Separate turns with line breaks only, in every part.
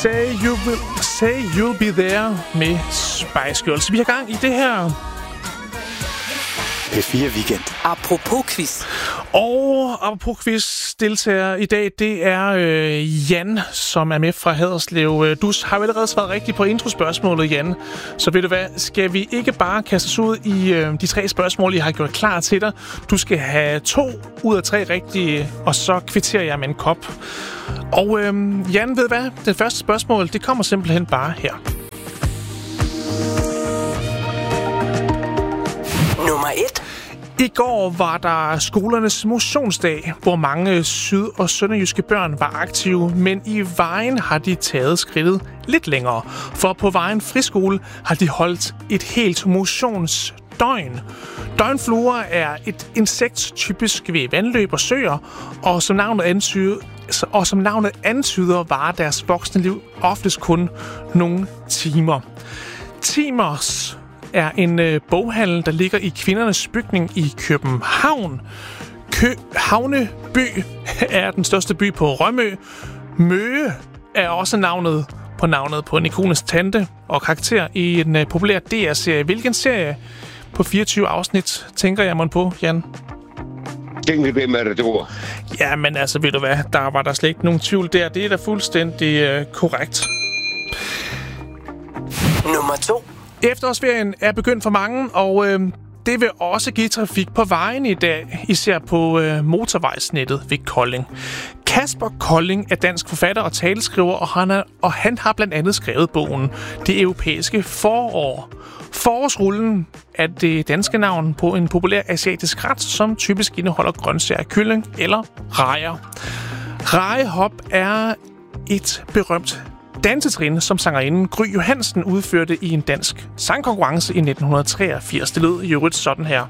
Say You'll Be There med Spice Girls. Vi har gang i det her
P4 Weekend.
Apropos quiz.
Og apropos quiz deltager i dag, det er Jan, som er med fra Haderslev. Du har jo allerede svaret rigtigt på introspørgsmålet, Jan. Så ved du hvad, skal vi ikke bare kaste os ud i de 3 spørgsmål, jeg har gjort klar til dig? Du skal have 2 ud af 3 rigtige, og så kvitterer jeg med en kop. Og Jan, ved hvad? Det første spørgsmål, det kommer simpelthen bare her.
Nummer 1.
I går var der skolernes motionsdag, hvor mange syd- og sønderjyske børn var aktive, men i Vejen har de taget skridtet lidt længere. For på Vejen Friskole har de holdt et helt motionsdøgn. Døgnfluer er et insekt typisk ved vandløb og søer, og som navnet antyder, varer deres voksne liv oftest kun nogle timer. Timers er en boghandel, der ligger i Kvindernes Bygning i København. Havneby er den største by på Rømø. Møge er også navnet på Nikones tante og karakter i en populær DR-serie. Hvilken serie på 24 afsnit tænker jeg på, Jan?
Tænk ved Matador.
Ja, men altså, ved du hvad, der var der slet ikke nogen tvivl der. Det er da fuldstændig korrekt.
Nummer 2.
Efterårsferien er begyndt for mange, og det vil også give trafik på vejen i dag, især på motorvejsnettet ved Kolding. Kasper Kolding er dansk forfatter og taleskriver, og han har blandt andet skrevet bogen Det Europæiske Forår. Forårsrullen er det danske navn på en populær asiatisk ret, som typisk indeholder grøntsager, kylling eller rejer. Rejehop er et berømt dansetrin, som sangerinden Gry Johansen udførte i en dansk sangkonkurrence i 1983. Det lød i øvrigt sådan her.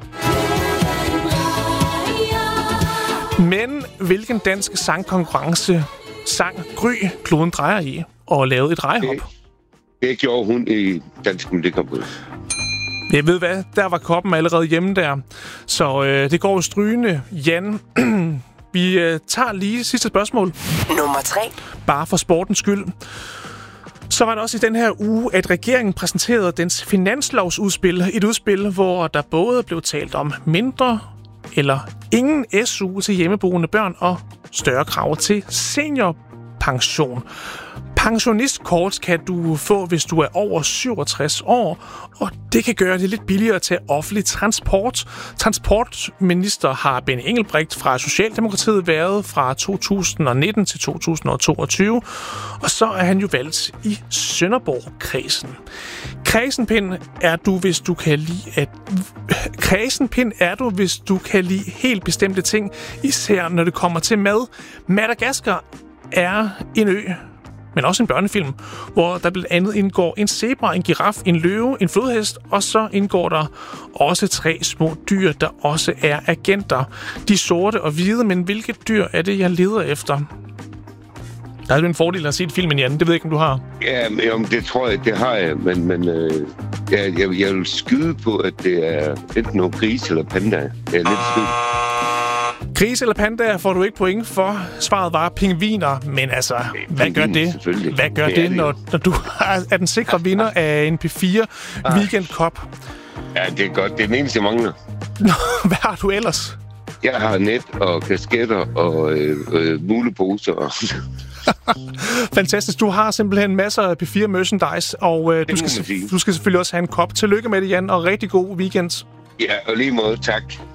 Men hvilken dansk sangkonkurrence sang Gry kloden drejer i og lavede et rejehop?
Det gjorde hun i Dansk Melodikampus.
Jeg ved hvad, der var koppen allerede hjemme der. Så det går jo strygende. Jan, vi tager lige sidste spørgsmål.
Nummer 3.
Bare for sportens skyld. Så var det også i den her uge, at regeringen præsenterede dens finanslovsudspil. Et udspil, hvor der både blev talt om mindre eller ingen SU til hjemmeboende børn og større krav til seniorpension. Pensionistkort kan du få, hvis du er over 67 år, og det kan gøre det lidt billigere til offentlig transport. Transportminister har Benny Engelbrecht fra Socialdemokratiet været fra 2019 til 2022, og så er han jo valgt i Sønderborg-kredsen. Kredsenpind er du, hvis du kan lide helt bestemte ting, især når det kommer til mad. Madagaskar er en ø, men også en børnefilm, hvor der blandt andet indgår en zebra, en giraf, en løve, en flodhest, og så indgår der også 3 små dyr, der også er agenter. De sorte og hvide, men hvilket dyr er det, jeg leder efter? Der er jo en fordel at se et filmen, Jan. Det ved jeg ikke, om du har.
Ja, men det tror jeg, det har jeg. Men jeg vil skyde på, at det er enten nogle gris eller panda. Jeg er lidt skyld.
Gris eller panda får du ikke point for. Svaret var pingviner, men altså, hvad gør det? Hvad gør det, når du er den sikre vinder af en P4 Weekend Cup?
Ja, det er godt. Det er den eneste, jeg mangler.
Nå, hvad har du ellers?
Jeg har net og kasketter og muleposer.
Fantastisk. Du har simpelthen masser af P4 merchandise, og du skal selvfølgelig også have en kop. Tillykke med det, Jan, og rigtig god weekend.
Ja, og lige måde. Tak.